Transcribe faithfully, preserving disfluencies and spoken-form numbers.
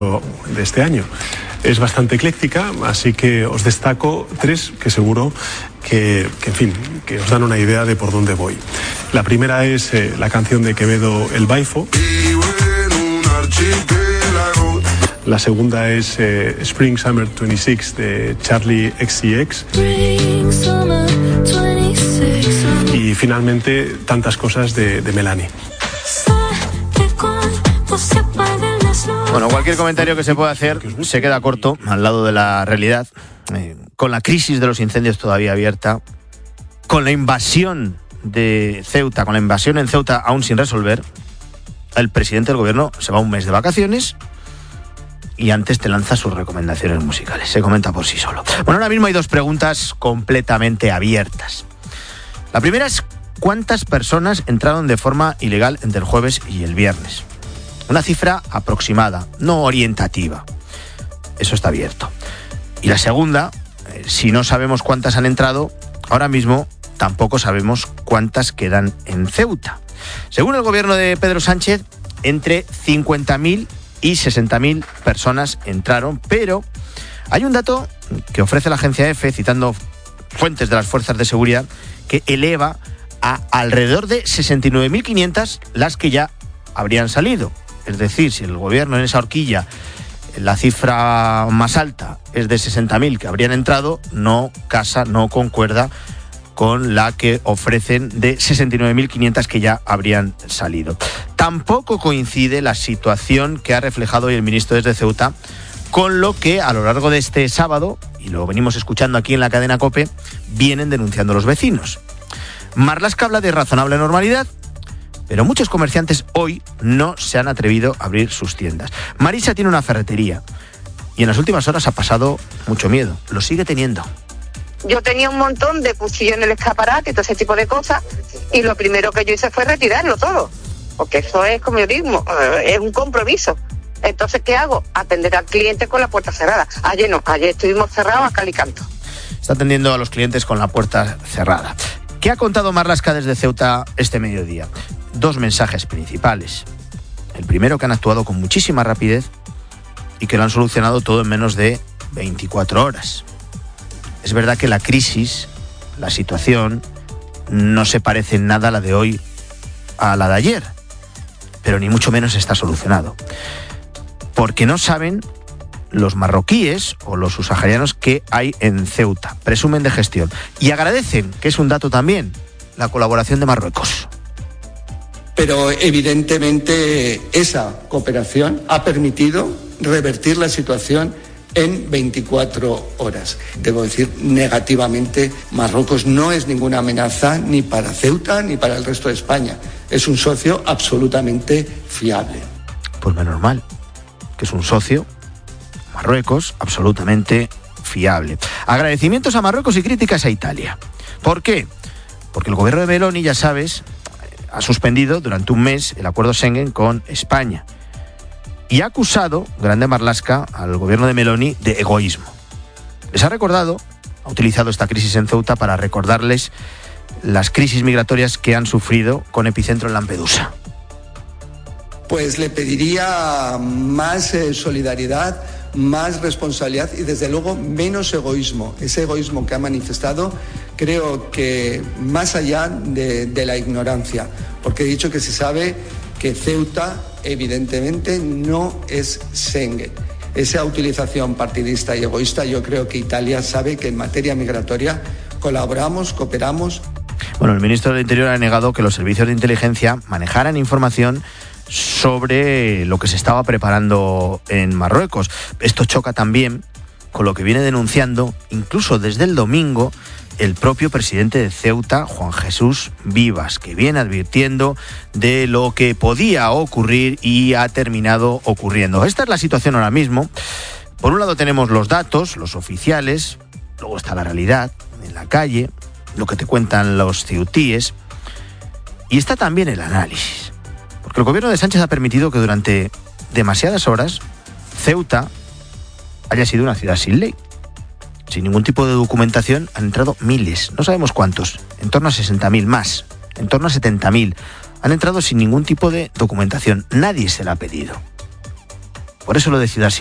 de este año. Es bastante ecléctica, así que os destaco tres que seguro que, que, en fin, que os dan una idea de por dónde voy. La primera es eh, la canción de Quevedo, El Baifo. La segunda es eh, Spring Summer veintiséis de Charlie X C X. Y finalmente Tantas cosas de, de Melanie. Bueno, cualquier comentario que se pueda hacer se queda corto al lado de la realidad. Eh, con la crisis de los incendios todavía abierta, con la invasión de Ceuta, con la invasión en Ceuta aún sin resolver, el presidente del gobierno se va un mes de vacaciones y antes te lanza sus recomendaciones musicales. Se comenta por sí solo. Bueno, ahora mismo hay dos preguntas completamente abiertas. La primera es: ¿cuántas personas entraron de forma ilegal entre el jueves y el viernes? Una cifra aproximada, no orientativa. Eso está abierto. Y la segunda, eh, si no sabemos cuántas han entrado, ahora mismo tampoco sabemos cuántas quedan en Ceuta. Según el gobierno de Pedro Sánchez, entre cincuenta mil y sesenta mil personas entraron, pero hay un dato que ofrece la agencia EFE, citando fuentes de las fuerzas de seguridad, que eleva a alrededor de sesenta y nueve mil quinientas las que ya habrían salido. Es decir, si el gobierno en esa horquilla, la cifra más alta es de sesenta mil que habrían entrado, no casa, no concuerda con la que ofrecen de sesenta y nueve mil quinientas que ya habrían salido. Tampoco coincide la situación que ha reflejado hoy el ministro desde Ceuta con lo que a lo largo de este sábado, y lo venimos escuchando aquí en la cadena COPE, vienen denunciando los vecinos. Marlaska habla de razonable normalidad, pero muchos comerciantes hoy no se han atrevido a abrir sus tiendas. Marisa tiene una ferretería y en las últimas horas ha pasado mucho miedo. Lo sigue teniendo. Yo tenía un montón de cuchillos en el escaparate y todo ese tipo de cosas, y lo primero que yo hice fue retirarlo todo, porque eso es, como yo digo, es un compromiso. Entonces, ¿qué hago? Atender al cliente con la puerta cerrada. Ayer no, ayer estuvimos cerrados a cal y canto. Está atendiendo a los clientes con la puerta cerrada. ¿Qué ha contado Marlaska desde Ceuta este mediodía? Dos mensajes principales. El primero, que han actuado con muchísima rapidez y que lo han solucionado todo en menos de veinticuatro horas. Es verdad que la crisis, la situación, no se parece en nada a la de hoy a la de ayer, pero ni mucho menos está solucionado. Porque no saben los marroquíes o los subsaharianos que hay en Ceuta. Presumen de gestión y agradecen, que es un dato también, la colaboración de Marruecos. Pero evidentemente esa cooperación ha permitido revertir la situación en veinticuatro horas. Debo decir, negativamente, Marruecos no es ninguna amenaza ni para Ceuta ni para el resto de España. Es un socio absolutamente fiable. Pues menos mal, que es un socio, Marruecos, absolutamente fiable. Agradecimientos a Marruecos y críticas a Italia. ¿Por qué? Porque el gobierno de Meloni, ya sabes, ha suspendido durante un mes el acuerdo Schengen con España y ha acusado, grande Marlaska, al gobierno de Meloni de egoísmo. Les ha recordado, ha utilizado esta crisis en Ceuta para recordarles las crisis migratorias que han sufrido con epicentro en Lampedusa. Pues le pediría más eh, solidaridad, más responsabilidad y desde luego menos egoísmo. Ese egoísmo que ha manifestado, creo que más allá de, de la ignorancia, porque he dicho que se sabe que Ceuta evidentemente no es Schengen. Esa utilización partidista y egoísta, yo creo que Italia sabe que en materia migratoria colaboramos, cooperamos. Bueno, el ministro del Interior ha negado que los servicios de inteligencia manejaran información sobre lo que se estaba preparando en Marruecos. Esto choca también con lo que viene denunciando, incluso desde el domingo, el propio presidente de Ceuta, Juan Jesús Vivas, que viene advirtiendo de lo que podía ocurrir y ha terminado ocurriendo. Esta es la situación ahora mismo. Por un lado tenemos los datos, los oficiales, luego está la realidad en la calle, lo que te cuentan los ceutíes, y está también el análisis. Porque el gobierno de Sánchez ha permitido que durante demasiadas horas Ceuta haya sido una ciudad sin ley. Sin ningún tipo de documentación han entrado miles, no sabemos cuántos, en torno a sesenta mil más, en torno a setenta mil. Han entrado sin ningún tipo de documentación, nadie se la ha pedido. Por eso lo de Ciudad